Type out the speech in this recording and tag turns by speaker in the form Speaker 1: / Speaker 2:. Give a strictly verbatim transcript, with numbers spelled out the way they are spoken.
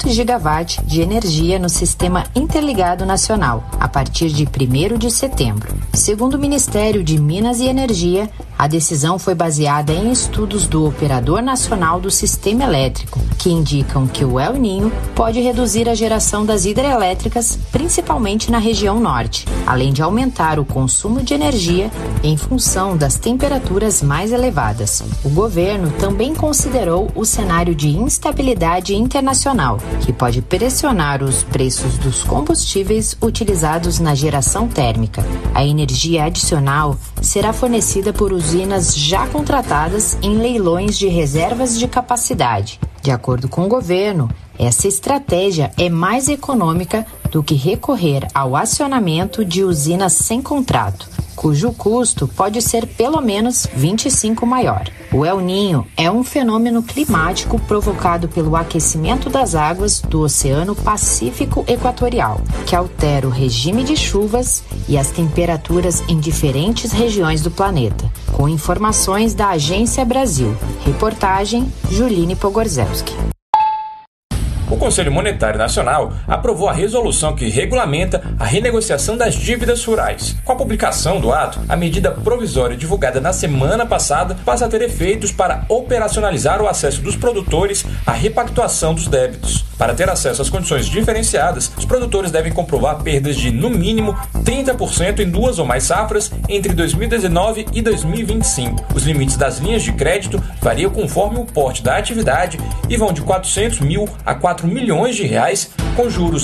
Speaker 1: gigawatt de energia no Sistema Interligado Nacional, a partir de primeiro de setembro. Segundo o Ministério de Minas e Energia, a decisão foi baseada em estudos do Operador Nacional do Sistema Elétrico, que indicam que o El Niño pode reduzir a geração das hidrelétricas, principalmente na região norte, além de aumentar o consumo de energia em função das temperaturas mais elevadas. O governo também considerou o cenário de instabilidade internacional, que pode pressionar os preços dos combustíveis utilizados na geração térmica. A energia adicional será fornecida por usinas já contratadas em leilões de reservas de capacidade. De acordo com o governo, essa estratégia é mais econômica do que recorrer ao acionamento de usinas sem contrato, cujo custo pode ser pelo menos vinte e cinco maior. O El Niño é um fenômeno climático provocado pelo aquecimento das águas do Oceano Pacífico Equatorial, que altera o regime de chuvas e as temperaturas em diferentes regiões do planeta. Com informações da Agência Brasil. Reportagem Juline Pogorzelski.
Speaker 2: O Conselho Monetário Nacional aprovou a resolução que regulamenta a renegociação das dívidas rurais. Com a publicação do ato, a medida provisória divulgada na semana passada passa a ter efeitos para operacionalizar o acesso dos produtores à repactuação dos débitos. Para ter acesso às condições diferenciadas, os produtores devem comprovar perdas de, no mínimo, trinta por cento em duas ou mais safras entre dois mil e dezenove e dois mil e vinte e cinco. Os limites das linhas de crédito variam conforme o porte da atividade e vão de quatrocentos mil a quatro milhões de reais, com juros